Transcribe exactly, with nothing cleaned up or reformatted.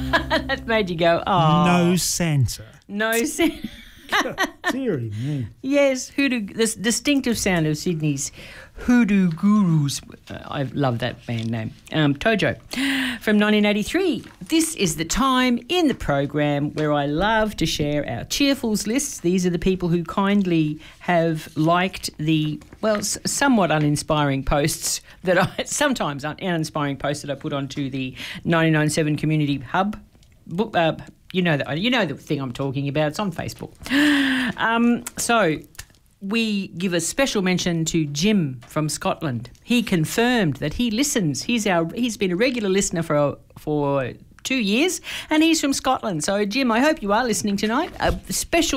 That made you go, oh. No Santa. No Santa. Deary me. Yes, hoodoo, the distinctive sound of Sydney's Hoodoo Gurus. Uh, I love that band name. Um, Tojo from nineteen eighty-three. This is the time in the program where I love to share our cheerfuls lists. These are the people who kindly have liked the, well, s- somewhat uninspiring posts that I, sometimes un- uninspiring posts that I put onto the ninety-nine point seven Community Hub. Book, uh, you know that you know the thing I'm talking about. It's on Facebook. Um, so we give a special mention to Jim from Scotland. He confirmed that he listens. He's our he's been a regular listener for for two years, and he's from Scotland. So Jim, I hope you are listening tonight. A special